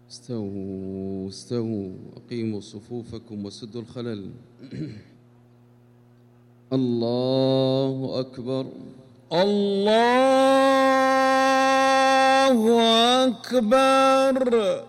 استووا استووا، أقيموا صفوفكم وسدوا الخلل. الله أكبر الله أكبر.